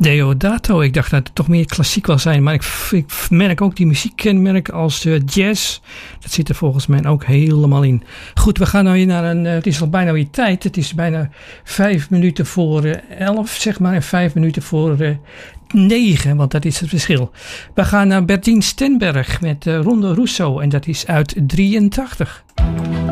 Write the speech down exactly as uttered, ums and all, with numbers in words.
Deodato, ik dacht dat het toch meer klassiek wil zijn, maar ik, ik merk ook die muziekkenmerk als uh, jazz. Dat zit er volgens mij ook helemaal in. Goed, we gaan nou weer naar een, uh, het is al bijna weer tijd. Het is bijna vijf minuten voor uh, elf, zeg maar, en vijf minuten voor uh, negen, want dat is het verschil. We gaan naar Bertien Stenberg met uh, Ronde Rousseau en dat is uit drieëntachtig.